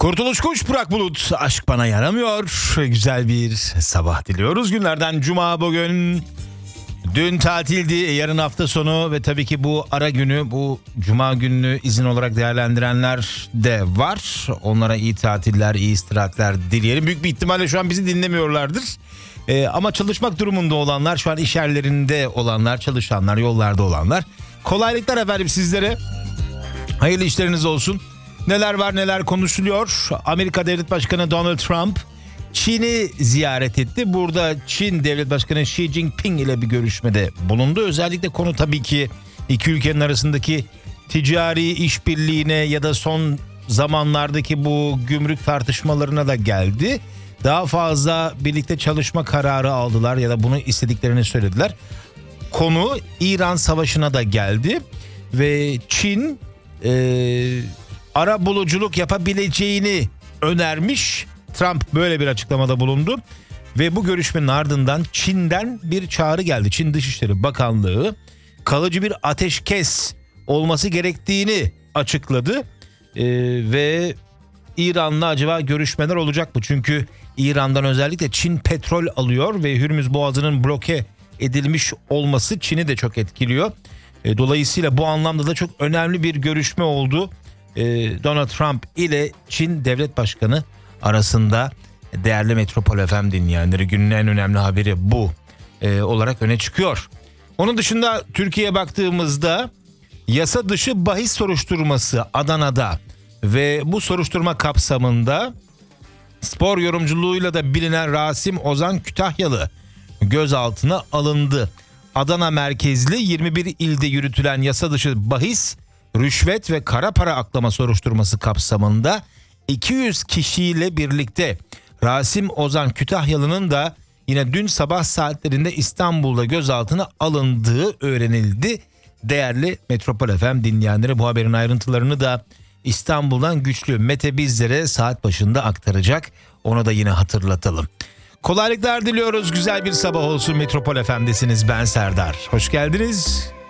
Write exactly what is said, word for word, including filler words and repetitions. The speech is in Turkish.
Kurtuluş Kuş, Burak Bulut, aşk bana yaramıyor. Güzel bir sabah diliyoruz. Günlerden cuma bugün. Dün tatildi, yarın hafta sonu ve tabii ki bu ara günü, bu cuma gününü izin olarak değerlendirenler de var. Onlara iyi tatiller, iyi istirahatler dileyelim. Büyük bir ihtimalle şu an bizi dinlemiyorlardır. Ee, ama çalışmak durumunda olanlar, şu an iş yerlerinde olanlar, çalışanlar, yollarda olanlar. Kolaylıklar efendim sizlere. Hayırlı işleriniz olsun. Neler var neler konuşuluyor. Amerika Devlet Başkanı Donald Trump Çin'i ziyaret etti. Burada Çin Devlet Başkanı Xi Jinping ile bir görüşmede bulundu. Özellikle konu tabii ki iki ülkenin arasındaki ticari işbirliğine ya da son zamanlardaki bu gümrük tartışmalarına da geldi. Daha fazla birlikte çalışma kararı aldılar ya da bunu istediklerini söylediler. Konu İran Savaşı'na da geldi ve Çin e, ara buluculuk yapabileceğini önermiş. Trump böyle bir açıklamada bulundu ve bu görüşmenin ardından Çin'den bir çağrı geldi. Çin Dışişleri Bakanlığı kalıcı bir ateşkes olması gerektiğini açıkladı ee, ve İran'la acaba görüşmeler olacak mı? Çünkü İran'dan özellikle Çin petrol alıyor ve Hürmüz Boğazı'nın bloke edilmiş olması Çin'i de çok etkiliyor. E, dolayısıyla bu anlamda da çok önemli bir görüşme oldu. E, Donald Trump ile Çin Devlet Başkanı arasında. Değerli Metropol F M dinleyenleri, günün en önemli haberi bu e, olarak öne çıkıyor. Onun dışında Türkiye'ye baktığımızda yasa dışı bahis soruşturması Adana'da ve bu soruşturma kapsamında spor yorumculuğuyla da bilinen Rasim Ozan Kütahyalı gözaltına alındı. Adana merkezli yirmi bir ilde yürütülen yasa dışı bahis, rüşvet ve kara para aklama soruşturması kapsamında iki yüz kişiyle birlikte Rasim Ozan Kütahyalı'nın da yine dün sabah saatlerinde İstanbul'da gözaltına alındığı öğrenildi. Değerli Metropol F M dinleyenleri, bu haberin ayrıntılarını da İstanbul'dan Güçlü Mete bizlere saat başında aktaracak. Onu da yine hatırlatalım. Kolaylıklar diliyoruz. Güzel bir sabah olsun. Metropol F M'desiniz. Ben Serdar. Hoş geldiniz.